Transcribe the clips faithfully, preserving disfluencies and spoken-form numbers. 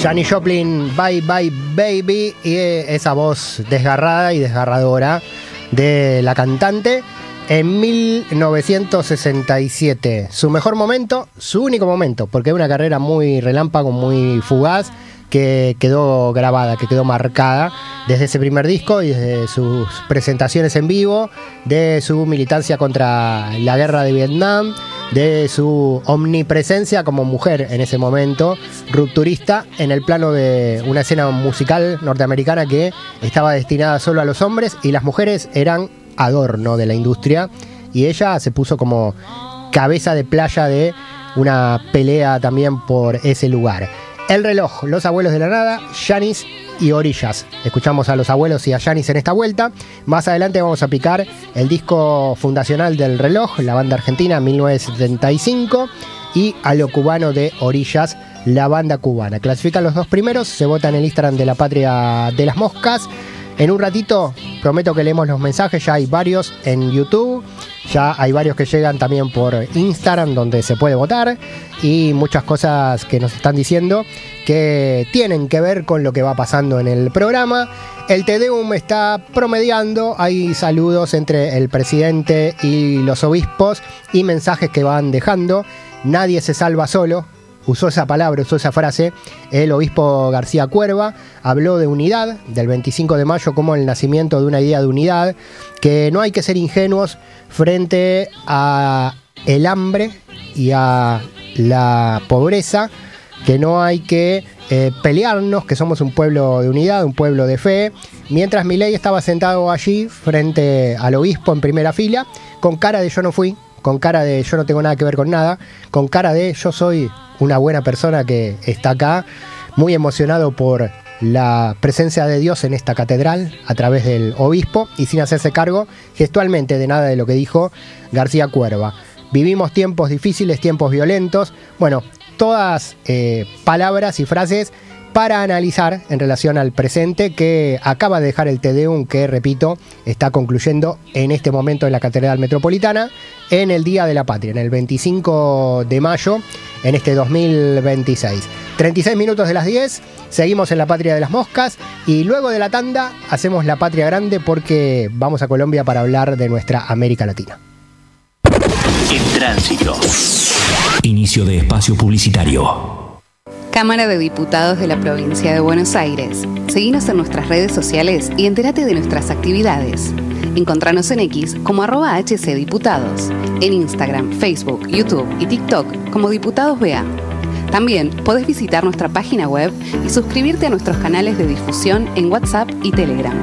Janis Joplin, Bye Bye Baby, y esa voz desgarrada y desgarradora de la cantante en mil novecientos sesenta y siete. Su mejor momento, su único momento, porque es una carrera muy relámpago, muy fugaz, que quedó grabada, que quedó marcada desde ese primer disco y desde sus presentaciones en vivo, de su militancia contra la guerra de Vietnam, de su omnipresencia como mujer en ese momento, rupturista en el plano de una escena musical norteamericana que estaba destinada solo a los hombres y las mujeres eran adorno de la industria, y ella se puso como cabeza de playa de una pelea también por ese lugar. El reloj, Los Abuelos de la Nada, Janis y Orillas. Escuchamos a Los Abuelos y a Janis en esta vuelta. Más adelante vamos a picar el disco fundacional del reloj, la banda argentina, mil novecientos setenta y cinco, y a lo cubano de Orillas, la banda cubana. Clasifican los dos primeros, se vota en el Instagram de La Patria de las Moscas. En un ratito prometo que leemos los mensajes, ya hay varios en YouTube, ya hay varios que llegan también por Instagram donde se puede votar, y muchas cosas que nos están diciendo que tienen que ver con lo que va pasando en el programa. El Te Deum está promediando, hay saludos entre el presidente y los obispos y mensajes que van dejando. Nadie se salva solo. Usó esa palabra, usó esa frase el obispo García Cuerva, habló de unidad, del veinticinco de mayo como el nacimiento de una idea de unidad, que no hay que ser ingenuos frente a el hambre y a la pobreza, que no hay que eh, pelearnos, que somos un pueblo de unidad, un pueblo de fe, mientras Milei estaba sentado allí frente al obispo en primera fila, con cara de yo no fui, con cara de yo no tengo nada que ver con nada, con cara de yo soy una buena persona que está acá, muy emocionado por la presencia de Dios en esta catedral a través del obispo y sin hacerse cargo gestualmente de nada de lo que dijo García Cuerva. Vivimos tiempos difíciles, tiempos violentos. Bueno, todas eh, palabras y frases para analizar en relación al presente que acaba de dejar el Te Deum, que, repito, está concluyendo en este momento en la Catedral Metropolitana, en el Día de la Patria, en el veinticinco de mayo, en este dos mil veintiséis. treinta y seis minutos de las diez, seguimos en la Patria de las Moscas, y luego de la tanda hacemos la Patria Grande porque vamos a Colombia para hablar de nuestra América Latina. En tránsito. Inicio de espacio publicitario. Cámara de Diputados de la Provincia de Buenos Aires. Seguinos en nuestras redes sociales y entérate de nuestras actividades. Encontranos en X como arroba hcdiputados, en Instagram, Facebook, YouTube y TikTok como Diputados B A. También podés visitar nuestra página web y suscribirte a nuestros canales de difusión en WhatsApp y Telegram.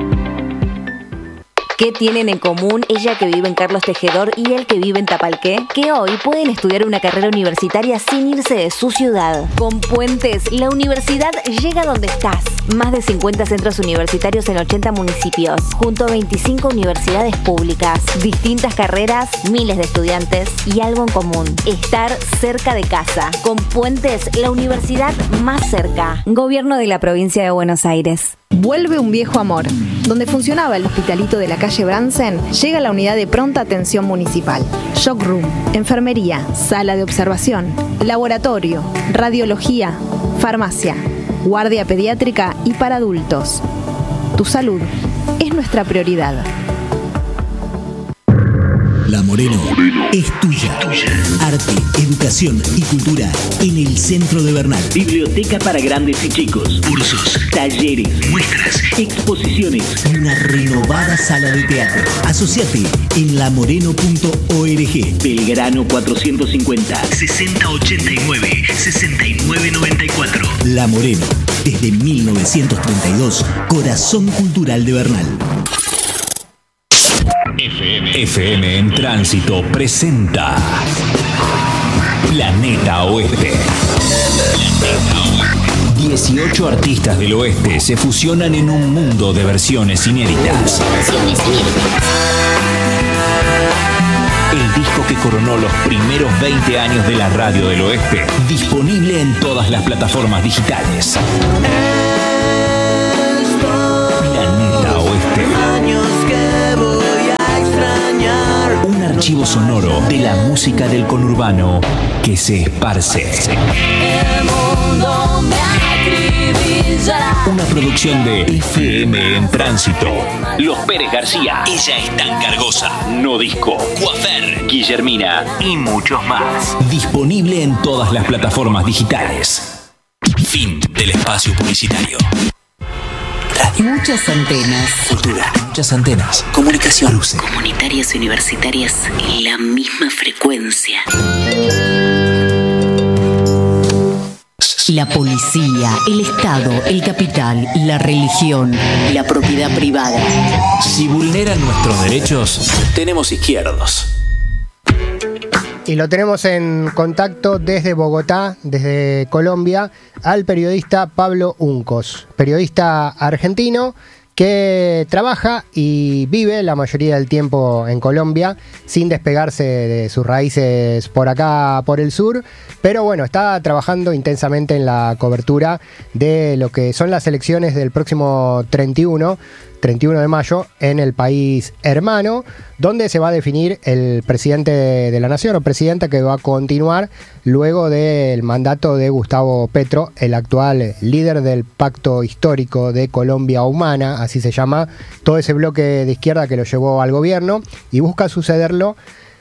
¿Qué tienen en común ella que vive en Carlos Tejedor y él que vive en Tapalqué? Que hoy pueden estudiar una carrera universitaria sin irse de su ciudad. Con Puentes, la universidad llega donde estás. Más de cincuenta centros universitarios en ochenta municipios, junto a veinticinco universidades públicas. Distintas carreras, miles de estudiantes y algo en común: estar cerca de casa. Con Puentes, la universidad más cerca. Gobierno de la Provincia de Buenos Aires. Vuelve un viejo amor. Donde funcionaba el hospitalito de la calle Bransen, llega la unidad de pronta atención municipal. Shock Room, enfermería, sala de observación, laboratorio, radiología, farmacia, guardia pediátrica y para adultos. Tu salud es nuestra prioridad. La Moreno es tuya. Arte, educación y cultura en el centro de Bernal. Biblioteca para grandes y chicos. Cursos, Talleres, muestras, exposiciones y una renovada sala de teatro. Asociate en lamoreno punto org. Belgrano cuatrocientos cincuenta. sesenta ochenta y nueve, sesenta y nueve noventa y cuatro. La Moreno, desde mil novecientos treinta y dos, corazón cultural de Bernal. F M. F M en Tránsito presenta Planeta Oeste. dieciocho artistas del oeste se fusionan en un mundo de versiones inéditas. El disco que coronó los primeros veinte años de la radio del oeste, disponible en todas las plataformas digitales. Planeta Oeste. Un archivo sonoro de la música del conurbano que se esparce. El mundo me ha producción de F M en Tránsito. Los Pérez García, Ella es tan cargosa, No Disco, Coafer, Guillermina y muchos más. Disponible en todas las plataformas digitales. Fin del espacio publicitario. Radio. Muchas antenas. Cultura. Muchas antenas. Comunicación. Luce. Comunitarias y universitarias en la misma frecuencia. La policía, el Estado, el capital, la religión, la propiedad privada. Si vulneran nuestros derechos, tenemos izquierdos. Y lo tenemos en contacto desde Bogotá, desde Colombia, al periodista Pablo Uncos, periodista argentino que trabaja y vive la mayoría del tiempo en Colombia, sin despegarse de sus raíces por acá, por el sur, pero bueno, está trabajando intensamente en la cobertura de lo que son las elecciones del próximo treinta y uno de mayo en el país hermano, donde se va a definir el presidente de la nación o presidenta que va a continuar luego del mandato de Gustavo Petro, el actual líder del Pacto Histórico de Colombia Humana, así se llama todo ese bloque de izquierda que lo llevó al gobierno, y busca sucederlo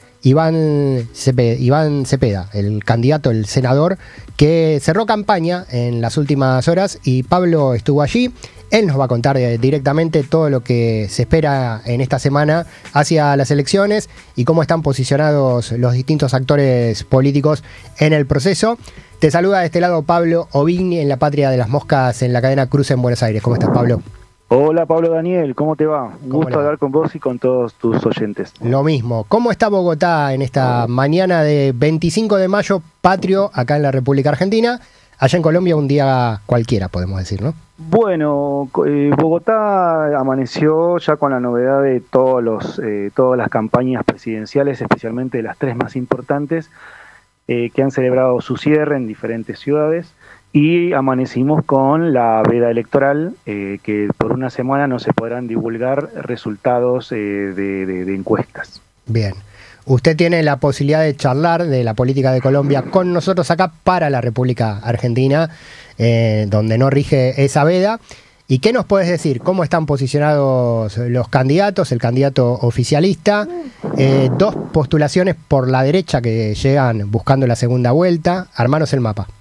Iván Cepeda, Iván Cepeda, el candidato, el senador, que cerró campaña en las últimas horas, y Pablo estuvo allí. Él nos va a contar directamente todo lo que se espera en esta semana hacia las elecciones y cómo están posicionados los distintos actores políticos en el proceso. Te saluda de este lado Pablo Ovigni en la Patria de las Moscas en la cadena Cruz en Buenos Aires. ¿Cómo estás, Pablo? Hola, Pablo Daniel, ¿cómo te va? Un gusto hablar con vos y con todos tus oyentes. Lo mismo. ¿Cómo está Bogotá en esta mañana de veinticinco de mayo, patrio, acá en la República Argentina? Allá en Colombia un día cualquiera, podemos decir, ¿no? Bueno, eh, Bogotá amaneció ya con la novedad de todos los, eh, todas las campañas presidenciales, especialmente las tres más importantes, eh, que han celebrado su cierre en diferentes ciudades, y amanecimos con la veda electoral, eh, que por una semana no se podrán divulgar resultados eh, de, de, de encuestas. Bien. Usted tiene la posibilidad de charlar de la política de Colombia con nosotros acá para la República Argentina, eh, donde no rige esa veda. ¿Y qué nos puedes decir? ¿Cómo están posicionados los candidatos? El candidato oficialista, eh, dos postulaciones por la derecha que llegan buscando la segunda vuelta. Armanos el mapa.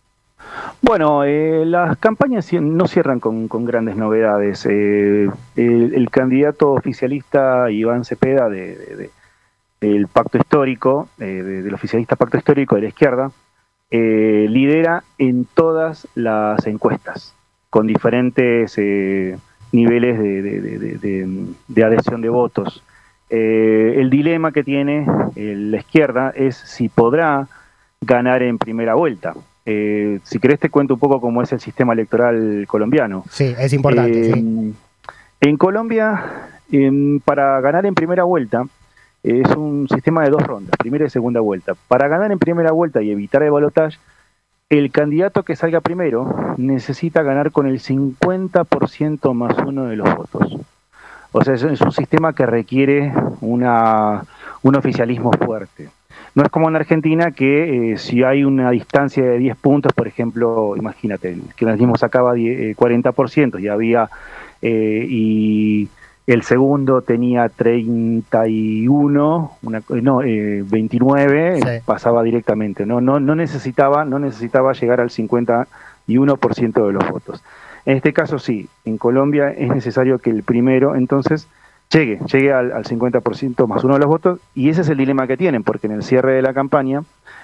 Bueno, eh, las campañas no cierran con, con grandes novedades. Eh, el, el candidato oficialista Iván Cepeda de... de, de el pacto histórico, eh, del oficialista pacto histórico de la izquierda, eh, lidera en todas las encuestas, con diferentes eh, niveles de, de, de, de, de adhesión de votos. Eh, el dilema que tiene eh, la izquierda es si podrá ganar en primera vuelta. Eh, si querés te cuento un poco cómo es el sistema electoral colombiano. Sí, es importante. Eh, sí. En Colombia, eh, para ganar en primera vuelta, es un sistema de dos rondas, primera y segunda vuelta. Para ganar en primera vuelta y evitar el balotaje, el candidato que salga primero necesita ganar con el cincuenta por ciento más uno de los votos. O sea, es un sistema que requiere una, un oficialismo fuerte. No es como en Argentina que eh, si hay una distancia de diez puntos, por ejemplo, imagínate, el kirchnerismo sacaba cuarenta por ciento y había... Eh, y el segundo tenía treinta y uno, una, no, eh, veintinueve, sí. Pasaba directamente, no, no, no necesitaba, no necesitaba llegar al cincuenta y uno por ciento de los votos. En este caso sí, en Colombia es necesario que el primero entonces llegue, llegue al, al cincuenta por ciento más uno de los votos, y ese es el dilema que tienen, porque en el cierre de la campaña,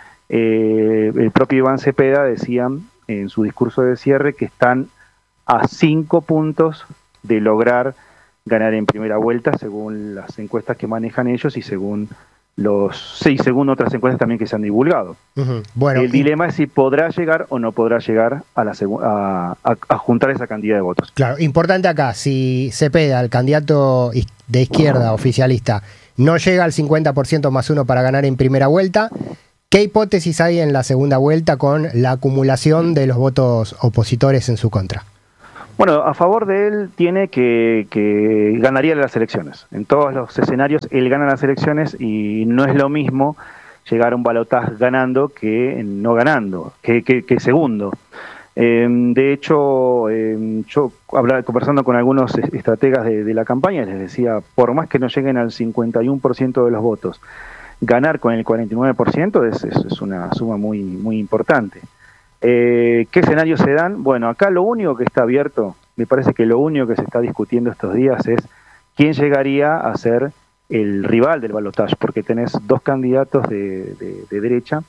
eh, el propio Iván Cepeda decía en su discurso de cierre que están a cinco puntos de lograr ganar en primera vuelta, según las encuestas que manejan ellos y según los sí, según otras encuestas también que se han divulgado. Uh-huh. Bueno, el y... dilema es si podrá llegar o no podrá llegar a, la segu- a, a, a juntar esa cantidad de votos. Claro, importante acá, si Cepeda, el candidato de izquierda oficialista, no llega al cincuenta por ciento más uno para ganar en primera vuelta, ¿qué hipótesis hay en la segunda vuelta con la acumulación de los votos opositores en su contra? Bueno, a favor de él tiene que, que ganaría las elecciones. En todos los escenarios él gana las elecciones y no es lo mismo llegar a un balotaje ganando que no ganando, que, que, que segundo. Eh, de hecho, eh, yo hablaba, conversando con algunos estrategas de, de la campaña, les decía, por más que no lleguen al cincuenta y uno por ciento de los votos, ganar con el cuarenta y nueve por ciento es, es, es una suma muy, muy importante. Eh, ¿Qué escenarios se dan? Bueno, acá lo único que está abierto, me parece que lo único que se está discutiendo estos días es quién llegaría a ser el rival del balotaje, porque tenés dos candidatos de, de, de derecha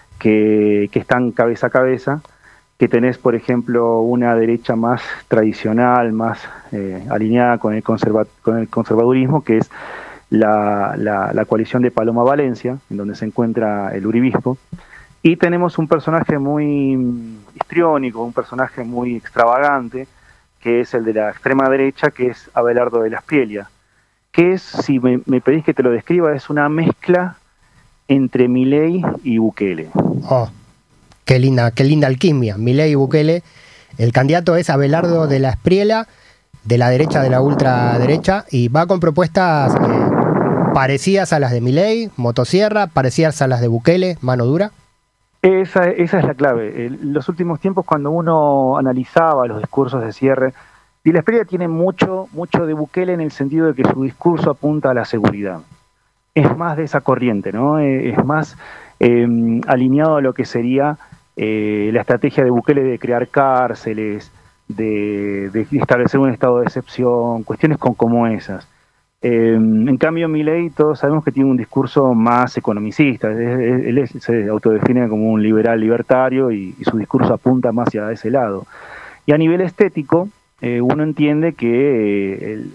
que, que están cabeza a cabeza, que tenés, por ejemplo, una derecha más tradicional, más eh, alineada con el, conserva, con el conservadurismo, que es la, la, la coalición de Paloma Valencia, en donde se encuentra el uribismo, y tenemos un personaje muy histriónico, un personaje muy extravagante, que es el de la extrema derecha, que es Abelardo de la Espriella, que es, si me, me pedís que te lo describa, es una mezcla entre Milei y Bukele. Oh. Qué linda, qué linda alquimia. Milei y Bukele. El candidato es Abelardo de la Espriella, de la derecha, de la ultraderecha, y va con propuestas eh, parecidas a las de Milei, motosierra, parecidas a las de Bukele, mano dura. Esa, esa es la clave. En los últimos tiempos, cuando uno analizaba los discursos de cierre, Di la Espriella tiene mucho, mucho de Bukele en el sentido de que su discurso apunta a la seguridad. Es más de esa corriente, ¿no? Es más eh, alineado a lo que sería Eh, la estrategia de Bukele de crear cárceles, de, de establecer un estado de excepción, cuestiones con, como esas. Eh, en cambio, Milei, todos sabemos que tiene un discurso más economicista. Él, él se autodefine como un liberal libertario y, y su discurso apunta más hacia ese lado. Y a nivel estético, eh, uno entiende que eh, el,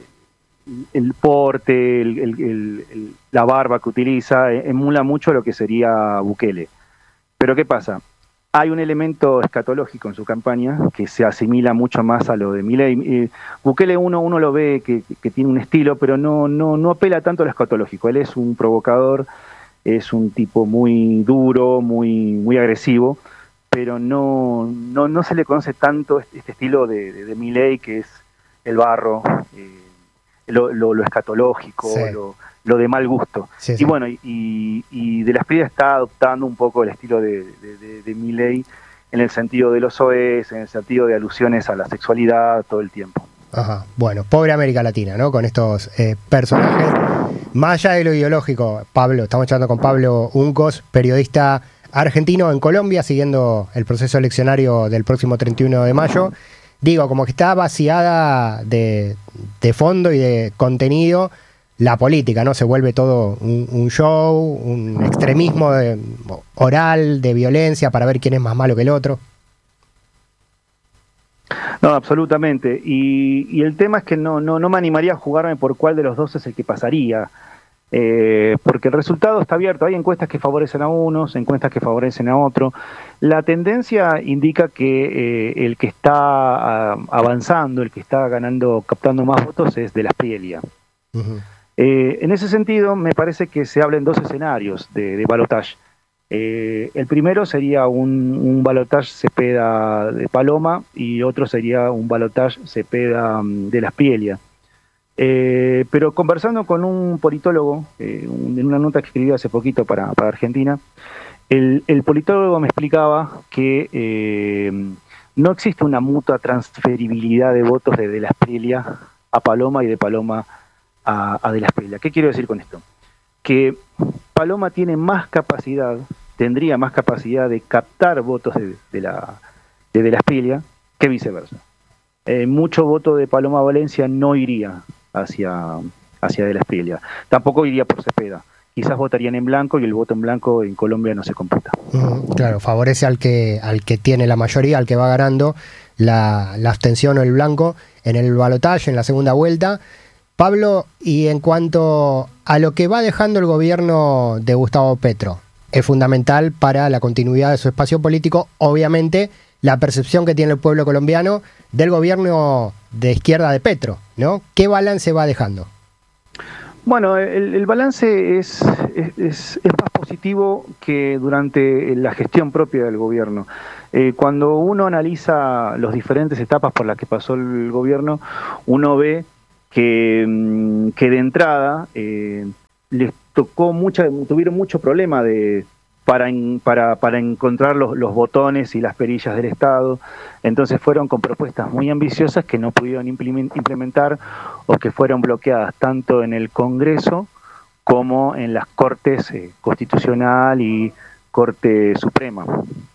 el porte, el, el, el, el, la barba que utiliza, eh, emula mucho lo que sería Bukele. Pero ¿qué pasa? Hay un elemento escatológico en su campaña que se asimila mucho más a lo de Milei. Eh, Bukele uno, uno lo ve que, que tiene un estilo, pero no, no, no apela tanto a lo escatológico. Él es un provocador, es un tipo muy duro, muy, muy agresivo, pero no, no, no se le conoce tanto este, este estilo de, de, de Milei, que es el barro, eh, lo, lo, lo escatológico, sí. lo, lo de mal gusto. Sí, sí. Y bueno, y, y de la Espriella está adoptando un poco el estilo de, de, de, de Milei en el sentido de los soez, en el sentido de alusiones a la sexualidad todo el tiempo. Ajá, bueno, pobre América Latina, ¿no? Con estos eh, personajes. Más allá de lo ideológico, Pablo, estamos charlando con Pablo Uncos, periodista argentino en Colombia, siguiendo el proceso eleccionario del próximo treinta y uno de mayo. Digo, como que está vaciada de, de fondo y de contenido la política, ¿no? Se vuelve todo un, un show, un extremismo de, oral, de violencia para ver quién es más malo que el otro. No, absolutamente. Y, y el tema es que no, no, no me animaría a jugarme por cuál de los dos es el que pasaría. Eh, porque el resultado está abierto. Hay encuestas que favorecen a unos, encuestas que favorecen a otro. La tendencia indica que eh, el que está uh, avanzando, el que está ganando, captando más votos es de la Espriella. Uh-huh. Eh, en ese sentido, me parece que se habla en dos escenarios de, de balotaje. Eh, el primero sería un, un balotaje Cepeda de Paloma y otro sería un balotaje Cepeda um, de la Espriella. Eh, pero conversando con un politólogo, eh, un, en una nota que escribí hace poquito para, para Argentina, el, el politólogo me explicaba que eh, no existe una mutua transferibilidad de votos de, de la Espriella a Paloma y de Paloma a, a de la Espriella. ¿Qué quiero decir con esto? Que Paloma tiene más capacidad, tendría más capacidad de captar votos de, de la de, de la Espriella que viceversa. Eh, mucho voto de Paloma Valencia no iría hacia, hacia de la Espriella. Tampoco iría por Cepeda. Quizás votarían en blanco y el voto en blanco en Colombia no se computa. Mm, claro, favorece al que al que tiene la mayoría, al que va ganando la, la abstención o el blanco en el balotaje, en la segunda vuelta. Pablo, y en cuanto a lo que va dejando el gobierno de Gustavo Petro, es fundamental para la continuidad de su espacio político, obviamente, la percepción que tiene el pueblo colombiano del gobierno de izquierda de Petro, ¿no? ¿Qué balance va dejando? Bueno, el, el balance es, es, es, es más positivo que durante la gestión propia del gobierno. Eh, cuando uno analiza las diferentes etapas por las que pasó el gobierno, uno ve que, que de entrada eh, les tocó mucha, tuvieron mucho problema de, para, en, para, para encontrar los, los botones y las perillas del Estado. Entonces fueron con propuestas muy ambiciosas que no pudieron implementar o que fueron bloqueadas tanto en el Congreso como en las Cortes eh, Constitucional y Corte Suprema.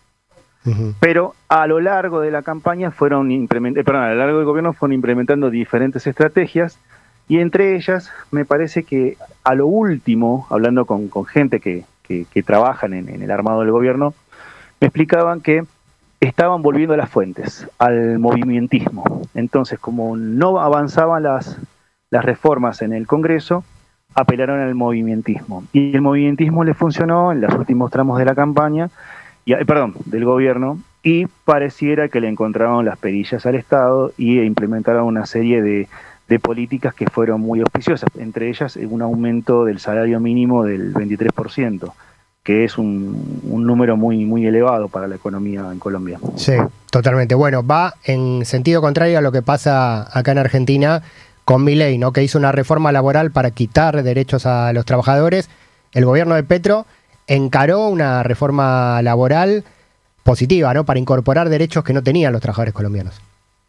Uh-huh. Pero a lo largo de la campaña fueron implement- eh, perdón, a lo largo del gobierno fueron implementando diferentes estrategias, y entre ellas me parece que a lo último, hablando con, con gente que, que, que trabajan en, en el armado del gobierno, me explicaban que estaban volviendo a las fuentes, al movimentismo. Entonces, como no avanzaban las, las reformas en el Congreso, apelaron al movimentismo. Y el movimentismo les funcionó en los últimos tramos de la campaña, y, perdón, del gobierno, y pareciera que le encontraron las perillas al Estado y implementaron una serie de, de políticas que fueron muy auspiciosas, entre ellas un aumento del salario mínimo del veintitrés por ciento, que es un, un número muy, muy elevado para la economía en Colombia. Sí, totalmente. Bueno, va en sentido contrario a lo que pasa acá en Argentina con Milei, ¿no? Que hizo una reforma laboral para quitar derechos a los trabajadores. El gobierno de Petro encaró una reforma laboral positiva, ¿no? Para incorporar derechos que no tenían los trabajadores colombianos.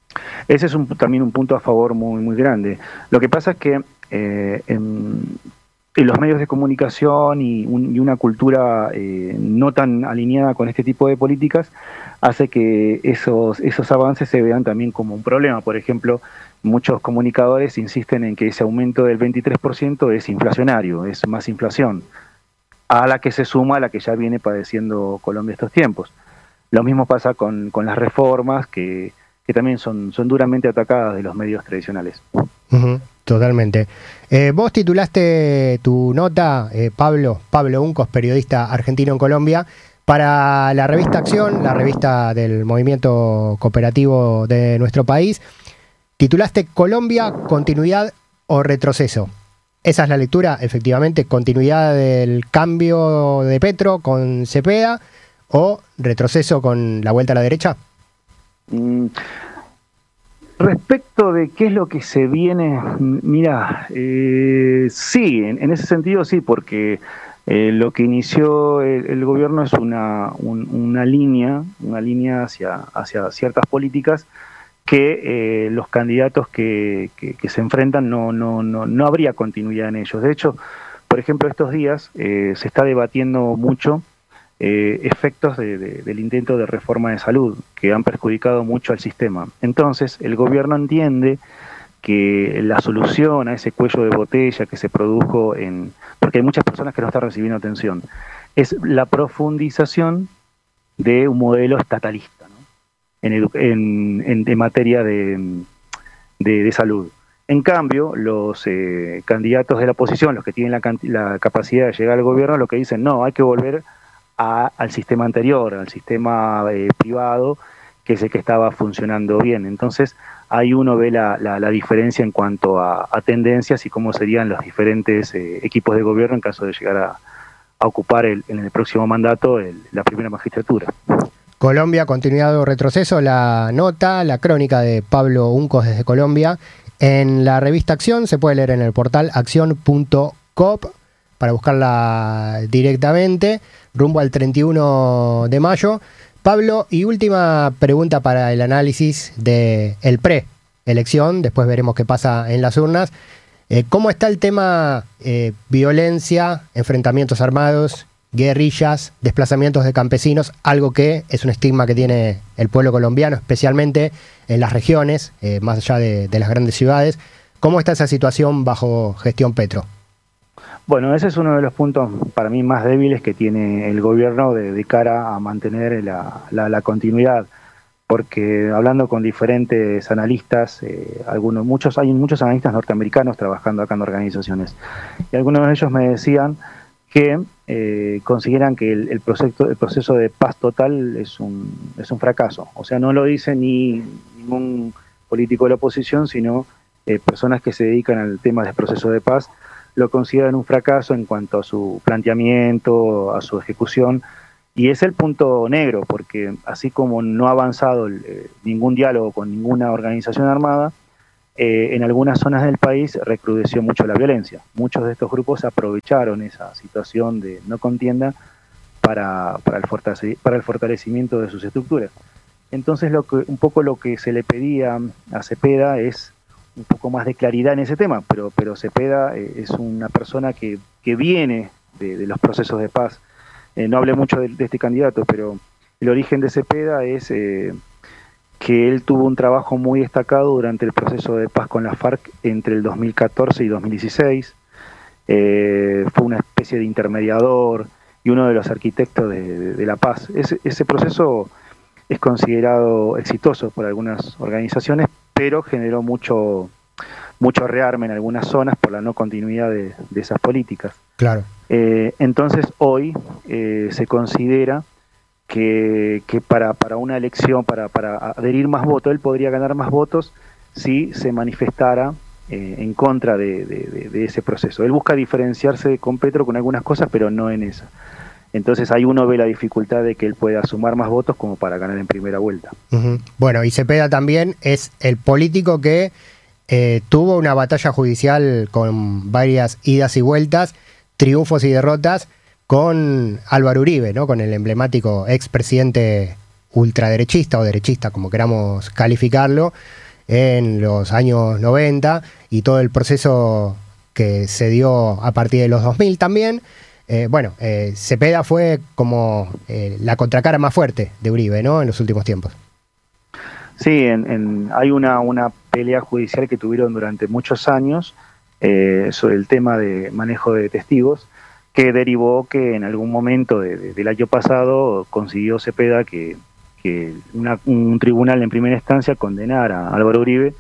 Ese es un, también un punto a favor muy, muy grande. Lo que pasa es que eh, en, en los medios de comunicación y, un, y una cultura eh, no tan alineada con este tipo de políticas hace que esos, esos avances se vean también como un problema. Por ejemplo, muchos comunicadores insisten en que ese aumento del veintitrés por ciento es inflacionario, es más inflación, a la que se suma la que ya viene padeciendo Colombia estos tiempos. Lo mismo pasa con, con las reformas, que, que también son, son duramente atacadas de los medios tradicionales. Uh-huh, totalmente. Eh, vos titulaste tu nota, eh, Pablo, Pablo Uncos, periodista argentino en Colombia, para la revista Acción, la revista del movimiento cooperativo de nuestro país. Titulaste Colombia, continuidad o retroceso. Esa es la lectura, efectivamente, continuidad del cambio de Petro con Cepeda o retroceso con la vuelta a la derecha. Mm, respecto de qué es lo que se viene, mira, eh, sí, en, en ese sentido sí, porque eh, lo que inició el, el gobierno es una, un, una línea, una línea hacia, hacia ciertas políticas que eh, los candidatos que, que, que se enfrentan no, no, no, no habría continuidad en ellos. De hecho, por ejemplo, estos días eh, se está debatiendo mucho eh, efectos de, de, del intento de reforma de salud que han perjudicado mucho al sistema. Entonces, el gobierno entiende que la solución a ese cuello de botella que se produjo en... porque hay muchas personas que no están recibiendo atención, es la profundización de un modelo estatalista En, en, en, en materia de, de, de salud. En cambio, los eh, candidatos de la oposición, los que tienen la, la capacidad de llegar al gobierno, lo que dicen, no, hay que volver a, al sistema anterior, al sistema eh, privado, que es el que estaba funcionando bien. Entonces, ahí uno ve la, la, la diferencia en cuanto a, a tendencias y cómo serían los diferentes eh, equipos de gobierno en caso de llegar a, a ocupar el, en el próximo mandato el, la primera magistratura. Colombia, continuidad o retroceso, la nota, la crónica de Pablo Uncos desde Colombia. En la revista Acción se puede leer en el portal acción punto coop para buscarla directamente, rumbo al treinta y uno de mayo. Pablo, y última pregunta para el análisis del pre-elección, después veremos qué pasa en las urnas. Eh, ¿Cómo está el tema eh, violencia, enfrentamientos armados, guerrillas, desplazamientos de campesinos, algo que es un estigma que tiene el pueblo colombiano, especialmente en las regiones, eh, más allá de, de las grandes ciudades? ¿Cómo está esa situación bajo gestión Petro? Bueno, ese es uno de los puntos para mí más débiles que tiene el gobierno de, de cara a mantener la, la, la continuidad, porque hablando con diferentes analistas, eh, algunos, muchos, hay muchos analistas norteamericanos trabajando acá en organizaciones, y algunos de ellos me decían que eh, consideran que el, el, proceso, el proceso de paz total es un, es un fracaso. O sea, no lo dice ni ningún político de la oposición, sino eh, personas que se dedican al tema del proceso de paz, lo consideran un fracaso en cuanto a su planteamiento, a su ejecución, y es el punto negro, porque así como no ha avanzado el, eh, ningún diálogo con ninguna organización armada, Eh, en algunas zonas del país recrudeció mucho la violencia. Muchos de estos grupos aprovecharon esa situación de no contienda para, para, el fortalece, para el fortalecimiento de sus estructuras. Entonces lo que, un poco lo que se le pedía a Cepeda es un poco más de claridad en ese tema, pero, pero Cepeda eh, es una persona que, que viene de, de los procesos de paz. Eh, no hablé mucho de, de este candidato, pero el origen de Cepeda es eh, que él tuvo un trabajo muy destacado durante el proceso de paz con la FARC entre el dos mil catorce y dos mil dieciséis. Eh, fue una especie de intermediador y uno de los arquitectos de, de, de la paz. Ese, ese proceso es considerado exitoso por algunas organizaciones, pero generó mucho, mucho rearme en algunas zonas por la no continuidad de, de esas políticas. Claro. Eh, entonces hoy eh, se considera que, que para, para una elección, para, para adherir más votos, él podría ganar más votos si se manifestara eh, en contra de, de, de, de ese proceso. Él busca diferenciarse con Petro con algunas cosas, pero no en esa. Entonces ahí uno ve la dificultad de que él pueda sumar más votos como para ganar en primera vuelta. Uh-huh. Bueno, y Cepeda también es el político que eh, tuvo una batalla judicial con varias idas y vueltas, triunfos y derrotas, con Álvaro Uribe, ¿no? Con el emblemático expresidente ultraderechista o derechista, como queramos calificarlo, en los años noventa, y todo el proceso que se dio a partir de los dos mil también. Eh, bueno, eh, Cepeda fue como eh, la contracara más fuerte de Uribe, ¿no? En los últimos tiempos. Sí, en, en, hay una, una pelea judicial que tuvieron durante muchos años eh, sobre el tema de manejo de testigos, que derivó que en algún momento de, de, del año pasado consiguió Cepeda que, que una, un tribunal en primera instancia condenara a Álvaro Uribe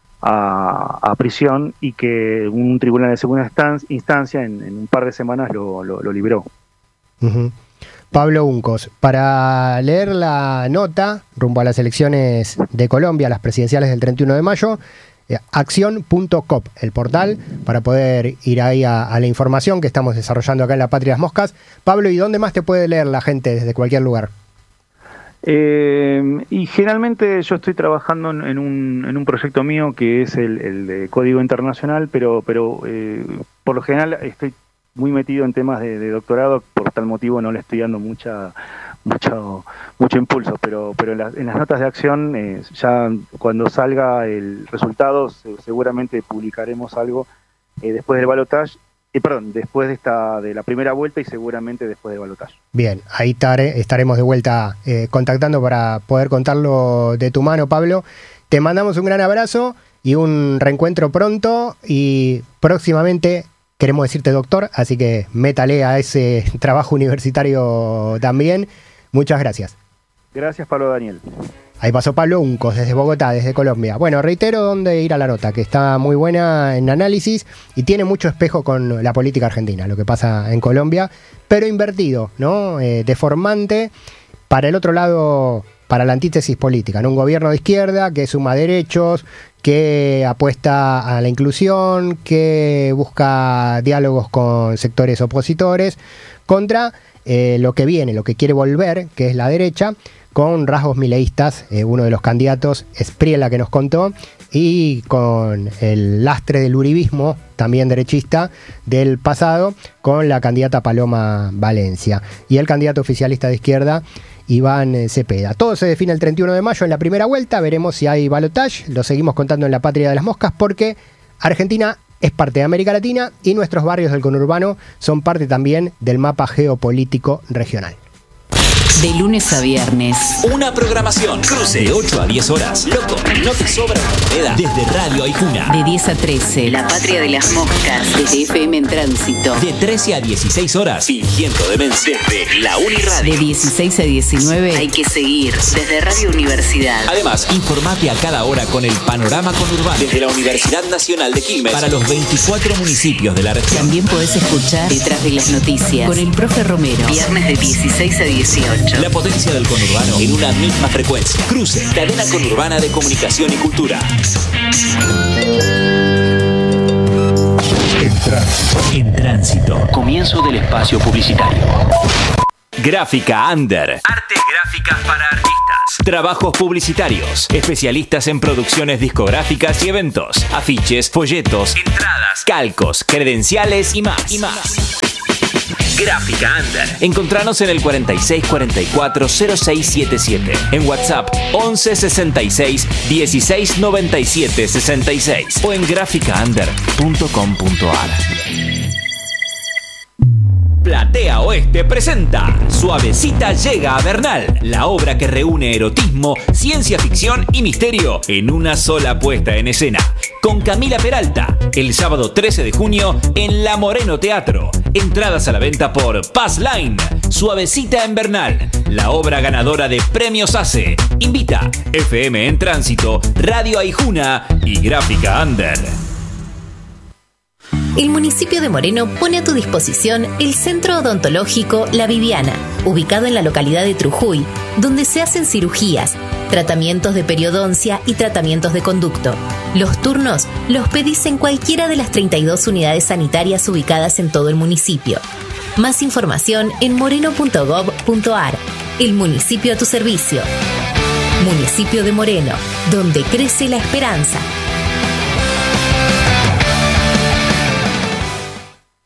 A, a prisión y que un tribunal de segunda instancia en, en un par de semanas lo, lo, lo liberó. Uh-huh. Pablo Uncos, para leer la nota rumbo a las elecciones de Colombia, las presidenciales del treinta y uno de mayo, eh, acción punto cop, el portal, para poder ir ahí a, a la información que estamos desarrollando acá en La Patria de las Moscas. Pablo, ¿y dónde más te puede leer la gente desde cualquier lugar? Eh, y generalmente yo estoy trabajando en, en, un, en un proyecto mío que es el, el de Código Internacional, pero, pero eh, por lo general estoy muy metido en temas de, de doctorado, por tal motivo no le estoy dando mucha mucho mucho impulso, pero pero en, la, en las notas de acción eh, ya cuando salga el resultado seguramente publicaremos algo eh, después del balotaje. Eh, perdón, después de esta de la primera vuelta y seguramente después del balotaje. Bien, ahí tare, estaremos de vuelta eh, contactando para poder contarlo de tu mano, Pablo. Te mandamos un gran abrazo y un reencuentro pronto, y próximamente queremos decirte doctor, así que métale a ese trabajo universitario también. Muchas gracias. Gracias, Pablo Daniel. Ahí pasó Pablo Uncos desde Bogotá, desde Colombia. Bueno, reitero dónde ir a la nota, que está muy buena en análisis y tiene mucho espejo con la política argentina, lo que pasa en Colombia, pero invertido, ¿no? Eh, deformante para el otro lado, para la antítesis política, ¿no? Un gobierno de izquierda que suma derechos, que apuesta a la inclusión, que busca diálogos con sectores opositores, contra eh, lo que viene, lo que quiere volver, que es la derecha, con rasgos mileístas, eh, uno de los candidatos, Espriella, que nos contó, y con el lastre del uribismo, también derechista, del pasado, con la candidata Paloma Valencia, y el candidato oficialista de izquierda, Iván Cepeda. Todo se define el treinta y uno de mayo en la primera vuelta, veremos si hay balotaje, lo seguimos contando en La Patria de las Moscas, porque Argentina es parte de América Latina y nuestros barrios del conurbano son parte también del mapa geopolítico regional. De lunes a viernes. Una programación. Cruce de ocho a diez horas. Loco, no te sobra una moneda. Desde Radio Aijuna. De diez a trece. La Patria de las Moscas. Desde F M en Tránsito. De trece a dieciséis horas. Fingiendo demencia. Desde la Uniradio. De dieciséis a diecinueve. Hay que seguir. Desde Radio Universidad. Además, informate a cada hora con el panorama conurbano. Desde la Universidad Nacional de Quilmes. Para los veinticuatro municipios de la región. También podés escuchar Detrás de las Noticias. Con el profe Romero. Viernes de dieciséis a dieciocho. La potencia del conurbano en una misma frecuencia. Cruce, cadena conurbana de comunicación y cultura. En tránsito. En tránsito. Comienzo del espacio publicitario. Gráfica Under. Artes gráficas para artistas. Trabajos publicitarios. Especialistas en producciones discográficas y eventos. Afiches, folletos, entradas, calcos, credenciales y más. Y más. Gráfica Under. Encontranos en el cuarenta y seis cuarenta y cuatro cero seis setenta y siete. En WhatsApp once sesenta y seis dieciséis noventa y siete sesenta y seis o en gráfica under punto com punto a r. Platea Oeste presenta Suavecita llega a Bernal, la obra que reúne erotismo, ciencia ficción y misterio en una sola puesta en escena. Con Camila Peralta, el sábado trece de junio en La Moreno Teatro. Entradas a la venta por Pass Line. Suavecita en Bernal, la obra ganadora de Premios A C E. Invita F M en Tránsito, Radio Aijuna y Gráfica Under. El municipio de Moreno pone a tu disposición el Centro Odontológico La Viviana, ubicado en la localidad de Trujuy, donde se hacen cirugías, tratamientos de periodoncia y tratamientos de conducto. Los turnos los pedís en cualquiera de las treinta y dos unidades sanitarias ubicadas en todo el municipio. Más información en moreno punto gob punto a r. El municipio a tu servicio. Municipio de Moreno, donde crece la esperanza.